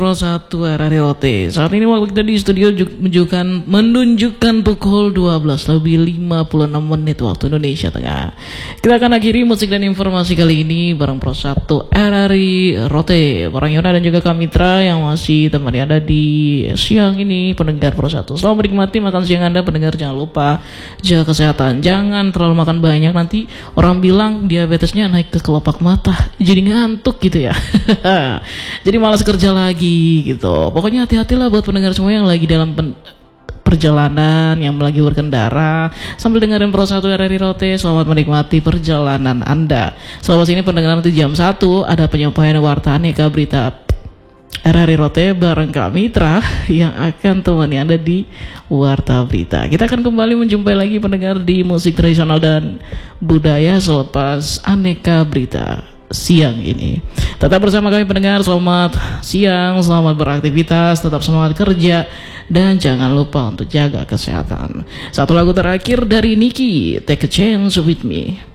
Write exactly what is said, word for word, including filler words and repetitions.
Pro satu R R O T. Saat ini waktu kita di studio menunjukkan menunjukkan pukul dua belas lebih lima puluh enam menit waktu Indonesia Tengah. Kita akan akhiri musik dan informasi kali ini bareng Pro satu R R O T, bareng Yona dan juga Kamitra yang masih temani Anda di siang ini pendengar Pro satu. Selamat menikmati makan siang Anda pendengar, jangan lupa jaga kesehatan. Jangan terlalu makan banyak, nanti orang bilang diabetesnya naik ke kelopak mata, jadi ngantuk gitu ya. Jadi malas kerja lagi gitu. Pokoknya hati-hatilah buat pendengar semua yang lagi dalam pen perjalanan, yang lagi berkendara sambil dengerin Pro satu R R O T. Selamat menikmati perjalanan Anda. Selamat sini pendengar, nanti jam satu ada penyampaian warta aneka berita R R O T bareng Kak Mitra yang akan temani Anda di Warta Berita. Kita akan kembali menjumpai lagi pendengar di musik tradisional dan budaya selepas aneka berita siang ini. Tetap bersama kami pendengar, selamat siang, selamat beraktivitas, tetap semangat kerja, dan jangan lupa untuk jaga kesehatan. Satu lagu terakhir dari Niki, Take a Chance With Me.